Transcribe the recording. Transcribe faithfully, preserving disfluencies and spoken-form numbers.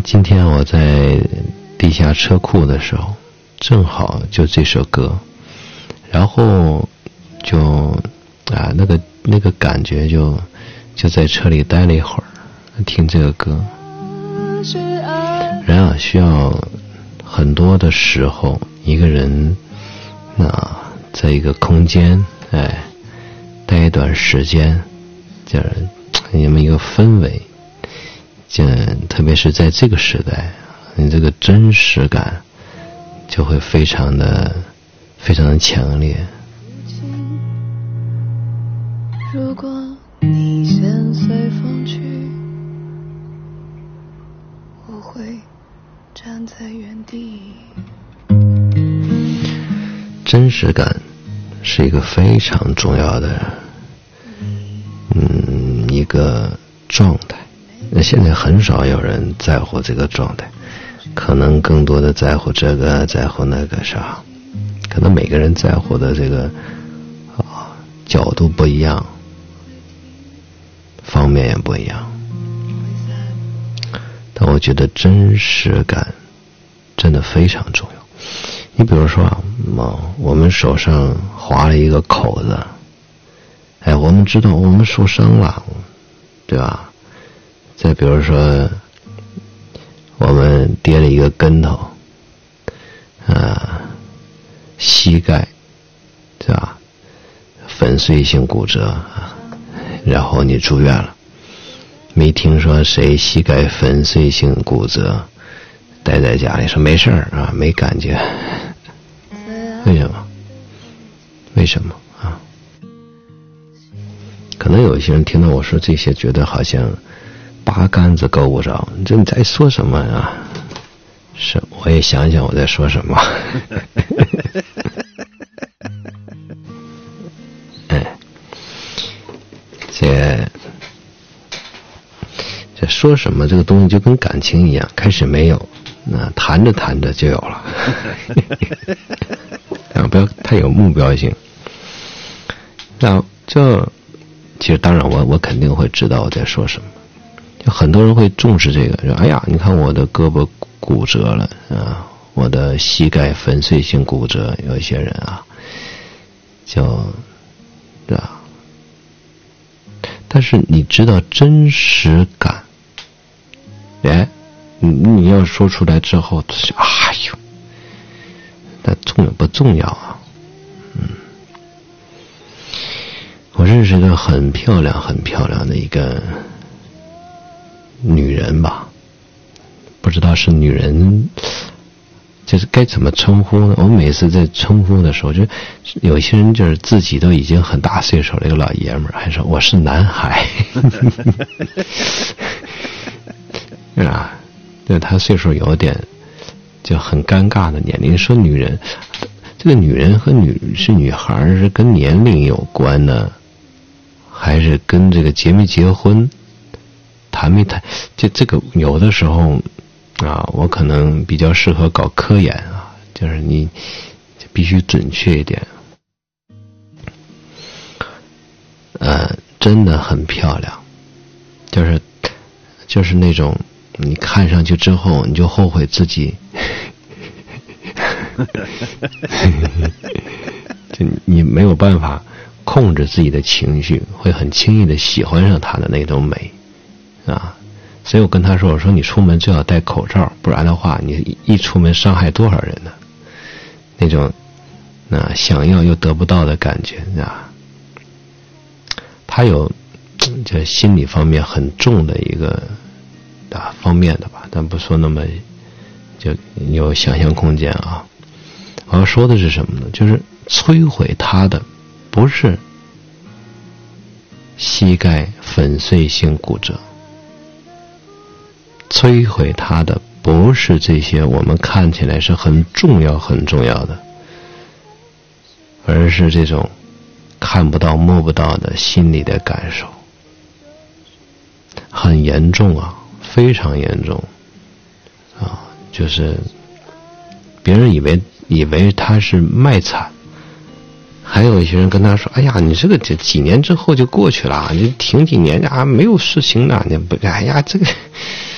今天我在地下车库的时候，正好就这首歌，然后就啊那个那个感觉就就在车里待了一会儿，听这个歌。人啊，需要很多的时候，一个人那在一个空间，哎，待一段时间，这那么一个氛围，这特别是在这个时代，你这个真实感就会非常的非常的强烈。 如果你先随风去，我会站在原地。 真实感是一个非常重要的嗯一个状态，那现在很少有人在乎这个状态，可能更多的在乎这个在乎那个啥，可能每个人在乎的这个啊角度不一样，方面也不一样，但我觉得真实感真的非常重要。你比如说啊，我们手上划了一个口子，哎，我们知道我们受伤了，对吧？再比如说，我们跌了一个跟头，啊，膝盖，对吧？粉碎性骨折，然后你住院了，没听说谁膝盖粉碎性骨折，待在家里说没事儿啊，没感觉。为什么？为什么啊？可能有一些人听到我说这些，觉得好像八竿子够不着，这你在说什么啊？是，我也想想我在说什么。哎，这这说什么这个东西就跟感情一样，开始没有，那谈着谈着就有了。啊，不要太有目标性。那这其实当然我我肯定会知道我在说什么。就很多人会重视这个，说哎呀，你看我的胳膊骨折了啊，我的膝盖粉碎性骨折，有一些人啊，就对吧？但是你知道真实感，哎，你你要说出来之后，哎呦，那重要不重要啊？嗯，我认识的很漂亮、很漂亮的一个女人吧，不知道是女人，就是该怎么称呼呢？我每次在称呼的时候，就有些人就是自己都已经很大岁数了，一个老爷们儿还说我是男孩，啊，对，他岁数有点就很尴尬的年龄。说女人，这个女人和女是女孩是跟年龄有关呢，还是跟这个结没结婚？谈没谈，就这个有的时候啊，我可能比较适合搞科研啊，就是你就必须准确一点。呃，真的很漂亮，就是就是那种你看上去之后，你就后悔自己，就你没有办法控制自己的情绪，会很轻易的喜欢上她的那种美。啊，所以我跟他说，我说你出门最好戴口罩，不然的话你一出门伤害多少人呢？那种啊想要又得不到的感觉啊，他有这心理方面很重的一个啊方面的吧，但不说那么就有想象空间啊。我要说的是什么呢？就是摧毁他的不是膝盖粉碎性骨折，摧毁他的不是这些我们看起来是很重要很重要的，而是这种看不到摸不到的心理的感受，很严重啊，非常严重啊！就是别人以为以为他是卖惨，还有一些人跟他说：“哎呀，你这个这几年之后就过去了，你停几年啊，没有事情的，你不，哎呀，这个。”